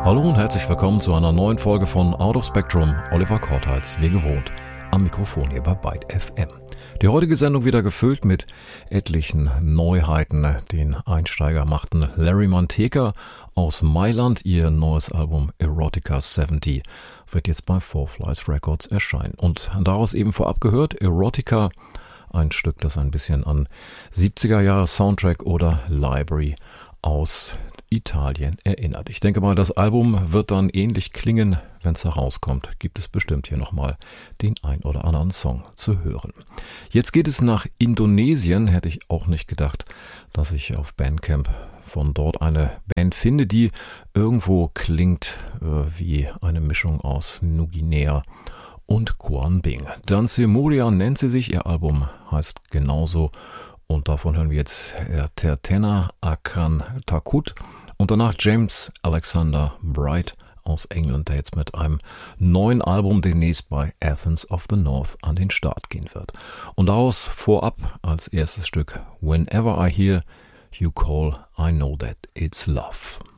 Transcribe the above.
Hallo und herzlich willkommen zu einer neuen Folge von Out of Spectrum. Oliver Kortals, wie gewohnt, am Mikrofon hier bei Byte FM. Die heutige Sendung wieder gefüllt mit etlichen Neuheiten. Den Einsteiger machten Larry Manteca aus Mailand. Ihr neues Album Erotica 70 wird jetzt bei Four Flies Records erscheinen. Und daraus eben vorab gehört Erotica, ein Stück, das ein bisschen an 70er Jahre Soundtrack oder Library aus Italien erinnert. Ich denke mal, das Album wird dann ähnlich klingen, wenn es herauskommt. Gibt es bestimmt hier nochmal den ein oder anderen Song zu hören. Jetzt geht es nach Indonesien. Hätte ich auch nicht gedacht, dass ich auf Bandcamp von dort eine Band finde, die irgendwo klingt wie eine Mischung aus Neuguinea und Quang Binh. Danse Muria nennt sie sich, ihr Album heißt genauso. Und davon hören wir jetzt Tertena Akan Takut und danach James Alexander Bright aus England, der jetzt mit einem neuen Album demnächst bei Athens of the North an den Start gehen wird. Und daraus vorab als erstes Stück Whenever I Hear You Call, I Know That It's Love.